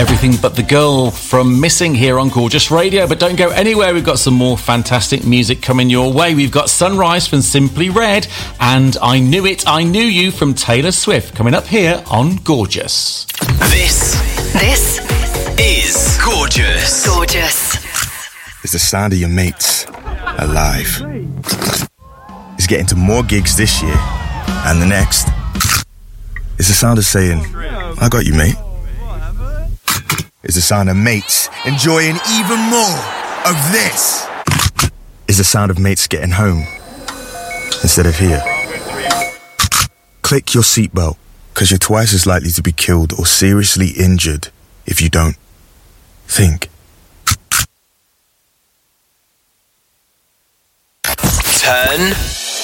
Everything But the Girl from Missing here on Gorgeous Radio. But don't go anywhere, we've got some more fantastic music coming your way. We've got Sunrise from Simply Red and I Knew It, I Knew You from Taylor Swift coming up here on Gorgeous. This is Gorgeous. Gorgeous. It's the sound of your mates alive. It's getting to more gigs this year and the next. It's the sound of saying, I got you, mate. It's the sound of mates enjoying even more of this. It's the sound of mates getting home instead of here. Click your seatbelt, because you're twice as likely to be killed or seriously injured if you don't. Think. Turn